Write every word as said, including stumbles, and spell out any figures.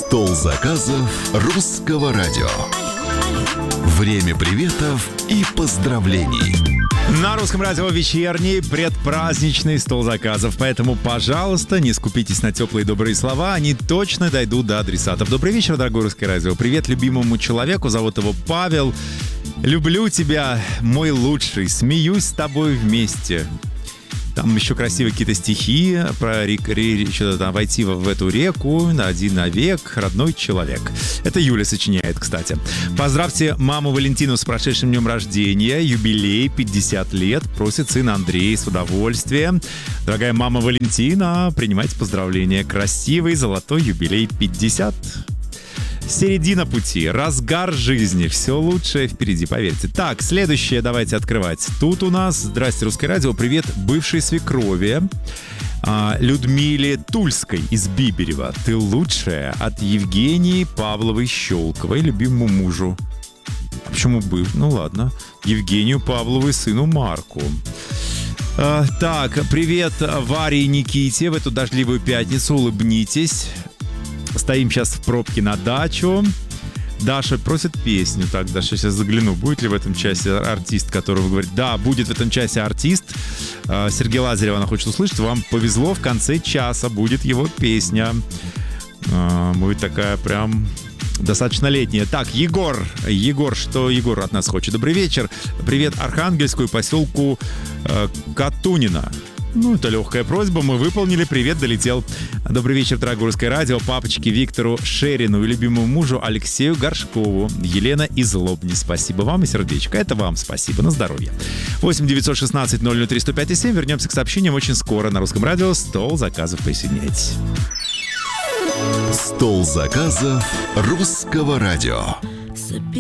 Стол заказов Русского радио. Время приветов и поздравлений. На Русском радио вечерний предпраздничный стол заказов. Поэтому, пожалуйста, не скупитесь на теплые добрые слова. Они точно дойдут до адресатов. Добрый вечер, дорогое Русское радио. Привет любимому человеку. Зовут его Павел. Люблю тебя, мой лучший. Смеюсь с тобой вместе. Там еще красивые какие-то стихи про рек, ре, что-то там, войти в, в эту реку на один навек, родной человек. Это Юля сочиняет, кстати. Поздравьте маму Валентину с прошедшим днем рождения. Юбилей, пятьдесят лет. Просит сын Андрей с удовольствием. Дорогая мама Валентина, принимайте поздравления. Красивый золотой юбилей пятьдесят. Середина пути, разгар жизни, все лучшее впереди, поверьте. Так, следующее давайте открывать. Тут у нас, здрасте, Русское радио, привет бывшей свекрови а, Людмиле Тульской из Биберева. Ты лучшая, от Евгении Павловой Щелковой, любимому мужу. А почему быв? Ну ладно. Евгению Павловой, сыну Марку. А, так, привет Варе и Никите в эту дождливую пятницу, улыбнитесь. Стоим сейчас в пробке на дачу. Даша просит песню. Так, Даша, сейчас загляну. Будет ли в этом часе артист, которого говорит? Да, будет в этом часе артист. Сергей Лазарев, она хочет услышать. Вам повезло, в конце часа будет его песня. Будет такая прям достаточно летняя. Так, Егор. Егор, что Егор от нас хочет? Добрый вечер. Привет Архангельску и поселку Катунина. Ну, это легкая просьба, мы выполнили. Привет, долетел. Добрый вечер, дорогое Русское радио. Папочке Виктору Шерину и любимому мужу Алексею Горшкову. Елена из Лобни. Спасибо вам и сердечко. Это вам спасибо. На здоровье. восемь девятьсот шестнадцать ноль ноль три сто пять семь. Вернемся к сообщениям очень скоро на Русском радио. Стол заказов, присоединяйтесь. Стол заказов Русского радио.